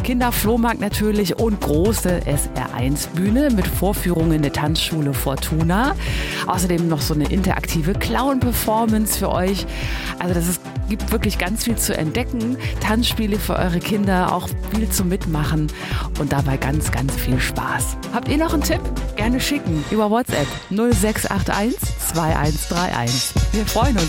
Kinderflohmarkt natürlich und große SR1-Bühne mit Vorführungen der Tanzschule Fortuna. Außerdem noch so eine interaktive Clown-Performance für euch. Also gibt wirklich ganz viel zu entdecken. Tanzspiele für eure Kinder, auch viel zum Mitmachen und dabei ganz, ganz viel Spaß. Habt ihr noch einen Tipp? Gerne schicken über WhatsApp 0681 2131. Wir freuen uns.